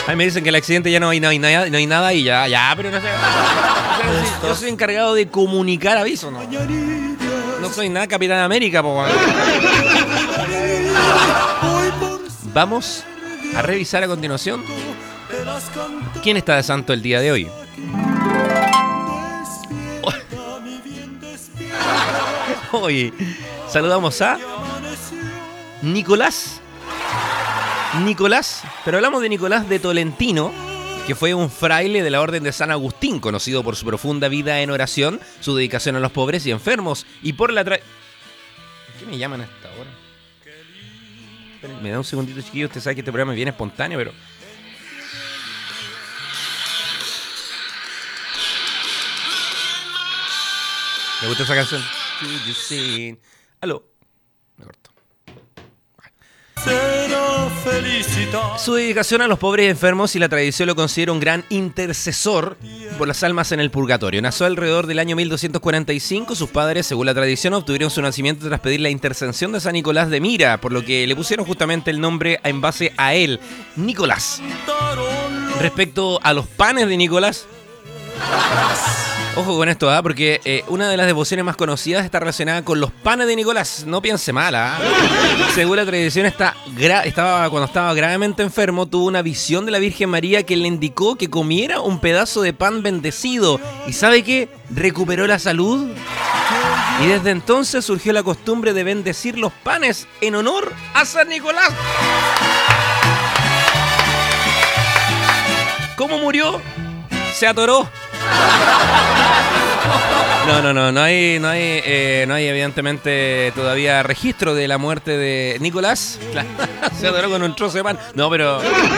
A mí me dicen que el accidente ya no hay nada y ya, pero no sé. Yo soy encargado de comunicar avisos, ¿no? No soy nada Capitán América, po. Vamos a revisar a continuación quién está de santo el día de hoy. Hoy saludamos a Nicolás, pero hablamos de Nicolás de Tolentino, que fue un fraile de la Orden de San Agustín, conocido por su profunda vida en oración, su dedicación a los pobres y enfermos, y por la ¿Qué me llaman a esta hora? Me da un segundito, chiquillo, usted sabe que este programa es bien espontáneo, pero... ¿Me gusta esa canción? Aló. Me cortó. Su dedicación a los pobres y enfermos y la tradición lo considera un gran intercesor por las almas en el purgatorio. Nació alrededor del año 1245. Sus padres, según la tradición, obtuvieron su nacimiento tras pedir la intercesión de San Nicolás de Mira, por lo que le pusieron justamente el nombre en base a él, Nicolás. Respecto a los panes de Nicolás, ojo con esto, porque una de las devociones más conocidas está relacionada con los panes de Nicolás. No piense mal, Según la tradición, cuando estaba gravemente enfermo, tuvo una visión de la Virgen María que le indicó que comiera un pedazo de pan bendecido. ¿Y sabe qué? Recuperó la salud. Y desde entonces surgió la costumbre de bendecir los panes en honor a San Nicolás. ¿Cómo murió? Se atoró. No hay evidentemente todavía registro de la muerte de Nicolás. Se atoró con un trozo de pan. No, pero...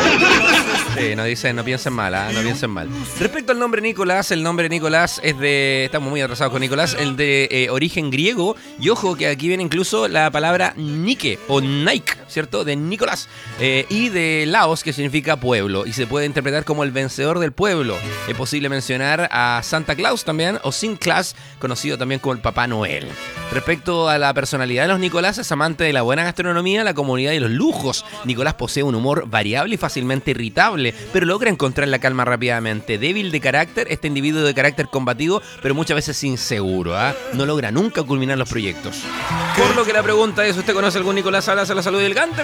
no piensen mal, no piensen mal. Respecto al nombre Nicolás, el nombre Nicolás es de... Estamos muy atrasados con Nicolás, el de origen griego. Y ojo que aquí viene incluso la palabra Nike o Nike, ¿cierto? De Nicolás. Y de Laos, que significa pueblo. Y se puede interpretar como el vencedor del pueblo. Es posible mencionar a Santa Claus también, o Sinterklaas, conocido también como el Papá Noel. Respecto a la personalidad de los Nicolás, es amante de la buena gastronomía, la comodidad y los lujos. Nicolás posee un humor variable y fácilmente irritable, pero logra encontrar la calma rápidamente. Débil de carácter, este individuo de carácter combativo, pero muchas veces inseguro, No logra nunca culminar los proyectos. Por lo que la pregunta es, ¿usted conoce algún Nicolás Salas a la salud del Gante?